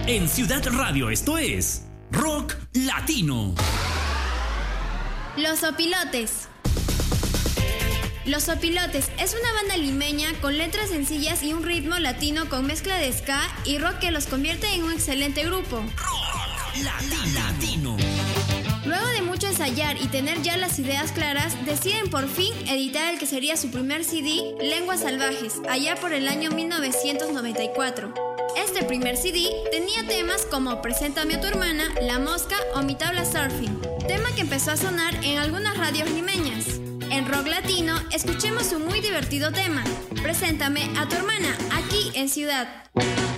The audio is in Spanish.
En Ciudad Radio esto es Rock Latino. Los Zopilotes. Los Zopilotes es una banda limeña con letras sencillas y un ritmo latino con mezcla de ska y rock que los convierte en un excelente grupo. Rock Latino. Luego de mucho ensayar y tener ya las ideas claras, deciden por fin editar el que sería su primer CD, Lenguas Salvajes, allá por el año 1994. Este primer CD tenía temas como Preséntame a tu hermana, La Mosca o Mi tabla surfing, tema que empezó a sonar en algunas radios limeñas. En Rock Latino, escuchemos un muy divertido tema, Preséntame a tu hermana, aquí en Ciudad.